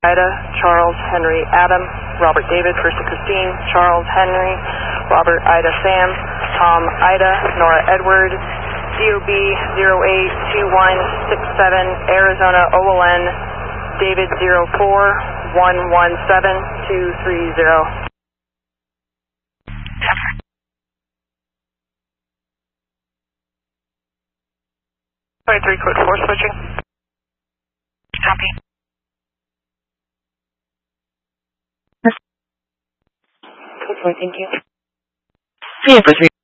Ida, Charles, Henry, Adam, Robert David, First Christine, Charles, Henry, Robert, Ida, Sam, Tom, Ida, Nora, Edward, DOB 082167, Arizona, OLN, David 04117230. 23 code 4 switching. Copy. Okay, thank you. Yeah, for 3.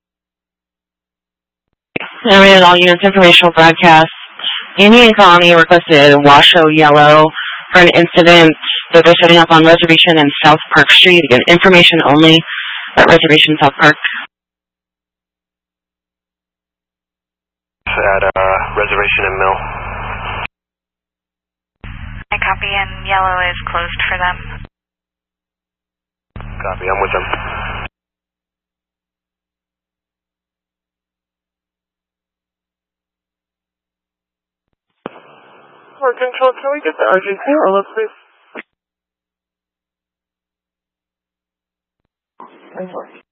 Area all units informational broadcast. Indian Colony requested Washoe Yellow for an incident that they're setting up on Reservation and South Park Street. Again, information only at Reservation South Park. At Reservation and Mill. I copy, and yellow is closed for them. Copy, I'm with them. Or control, can we get the urgency or please?